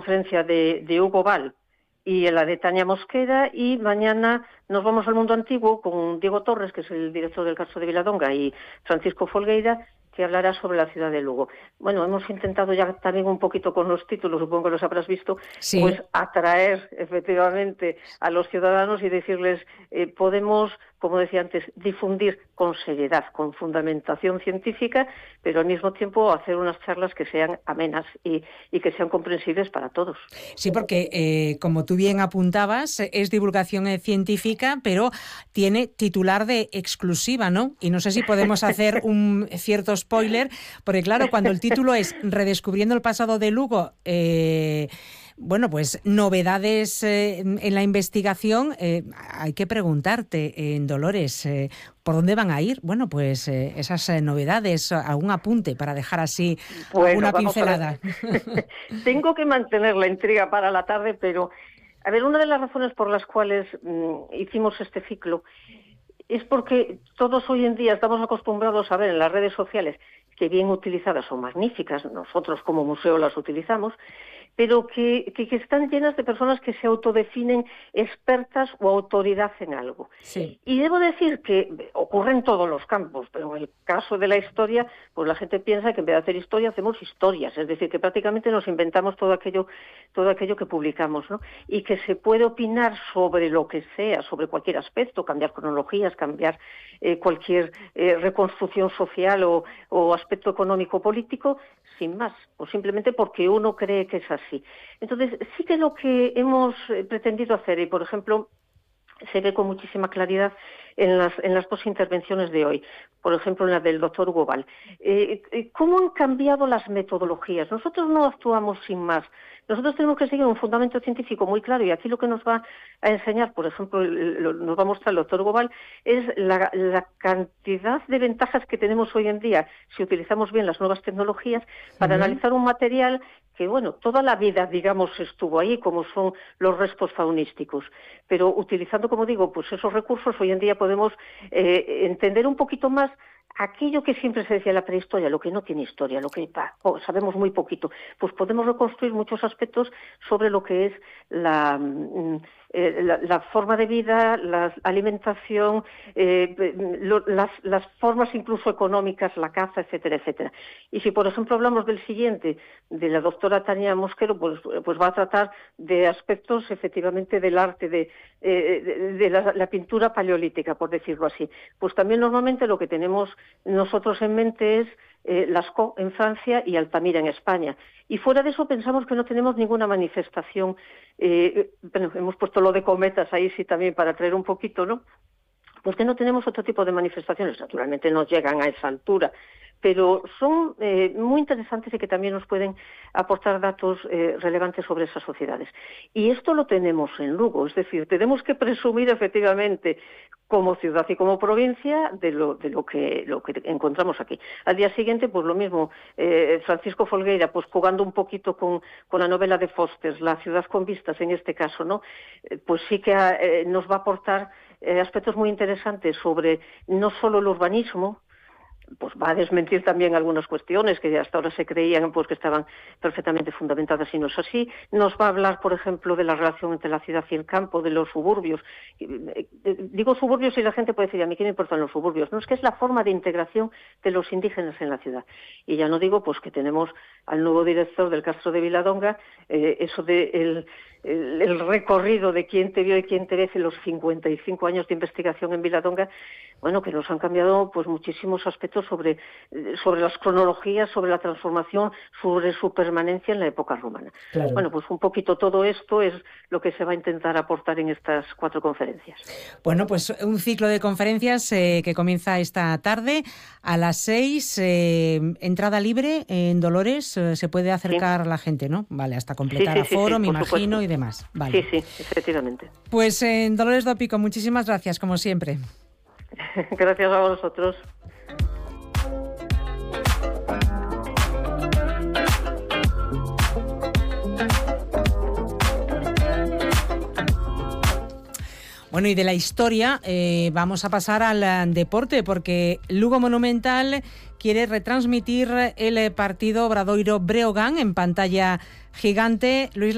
conferencia de Hugo Ball y la de Tania Mosquera, y mañana nos vamos al mundo antiguo con Diego Torres, que es el director del Castro de Viladonga, y Francisco Folgueira, que hablará sobre la ciudad de Lugo. Bueno, hemos intentado ya también un poquito con los títulos, supongo que los habrás visto, Sí. pues atraer efectivamente a los ciudadanos y decirles, podemos, como decía antes, difundir con seriedad, con fundamentación científica, pero al mismo tiempo hacer unas charlas que sean amenas y que sean comprensibles para todos. Sí, porque como tú bien apuntabas, es divulgación científica, pero tiene titular de exclusiva, ¿no? Y no sé si podemos hacer un cierto spoiler, porque claro, cuando el título es Redescubriendo el pasado de Lugo, bueno, pues novedades en la investigación, hay que preguntarte, Dolores, ¿por dónde van a ir? Bueno, pues esas novedades, algún apunte para dejar así alguna pincelada. Tengo que mantener la intriga para la tarde, pero a ver, una de las razones por las cuales hicimos este ciclo es porque todos hoy en día estamos acostumbrados a ver en las redes sociales que bien utilizadas son magníficas, nosotros como museo las utilizamos, pero que están llenas de personas que se autodefinen expertas o autoridad en algo. Sí. Y debo decir que ocurre en todos los campos, pero en el caso de la historia, pues la gente piensa que en vez de hacer historia hacemos historias, es decir, que prácticamente nos inventamos todo aquello que publicamos, ¿no? Y que se puede opinar sobre lo que sea, sobre cualquier aspecto, cambiar cronologías, cambiar cualquier reconstrucción social o aspecto económico-político, sin más, o simplemente porque uno cree que es así. Entonces, sí que lo que hemos pretendido hacer, y por ejemplo, se ve con muchísima claridad en las dos intervenciones de hoy, por ejemplo en la del doctor Hugo Ball, cómo han cambiado las metodologías. Nosotros no actuamos sin más. Nosotros tenemos que seguir un fundamento científico muy claro, y aquí lo que nos va a enseñar, por ejemplo, nos va a mostrar el doctor Hugo Ball, es la cantidad de ventajas que tenemos hoy en día si utilizamos bien las nuevas tecnologías para analizar un material que, bueno, toda la vida, digamos, estuvo ahí, como son los restos faunísticos. Pero utilizando, como digo, pues esos recursos, hoy en día podemos entender un poquito más aquello que siempre se decía en la prehistoria, lo que no tiene historia, lo que sabemos muy poquito, pues podemos reconstruir muchos aspectos sobre lo que es la forma de vida, la alimentación, las formas incluso económicas, la caza, etcétera, etcétera. Y si, por ejemplo, hablamos del siguiente, de la doctora Tania Mosquero, pues va a tratar de aspectos, efectivamente, del arte, de la pintura paleolítica, por decirlo así. Pues también normalmente lo que tenemos nosotros en mente es Lascaux en Francia y Altamira en España. Y fuera de eso pensamos que no tenemos ninguna manifestación. Bueno, hemos puesto lo de cometas ahí sí también para traer un poquito, ¿no? Pues que no tenemos otro tipo de manifestaciones. Naturalmente no llegan a esa altura, pero son muy interesantes y que también nos pueden aportar datos relevantes sobre esas sociedades. Y esto lo tenemos en Lugo, es decir, tenemos que presumir efectivamente como ciudad y como provincia de lo que encontramos aquí. Al día siguiente, pues lo mismo, Francisco Folgueira, pues jugando un poquito con la novela de Foster, La ciudad con vistas en este caso, ¿no? Pues sí que nos va a aportar aspectos muy interesantes sobre no solo el urbanismo, pues va a desmentir también algunas cuestiones que hasta ahora se creían pues que estaban perfectamente fundamentadas y no es así. Nos va a hablar, por ejemplo, de la relación entre la ciudad y el campo, de los suburbios. Digo suburbios y la gente puede decir, a mí qué me importan los suburbios. No, es que es la forma de integración de los indígenas en la ciudad. Y ya no digo pues que tenemos al nuevo director del Castro de Viladonga, eso de el recorrido de quién te vio y quién te ve en los 55 años de investigación en Viladonga, bueno, que nos han cambiado pues muchísimos aspectos sobre las cronologías, sobre la transformación, sobre su permanencia en la época romana. Claro. Bueno, pues un poquito todo esto es lo que se va a intentar aportar en estas 4 conferencias. Bueno, pues un ciclo de conferencias que comienza esta tarde a las 6, entrada libre en Dolores, se puede acercar la gente, ¿no? Vale, hasta completar aforo, me imagino, supuesto, y demás. Vale. Sí, efectivamente. Pues Dolores Dópico, muchísimas gracias, como siempre. Gracias a vosotros. Bueno, y de la historia vamos a pasar al deporte, porque Lugo Monumental quiere retransmitir el partido Obradoiro-Breogán en pantalla gigante. Luis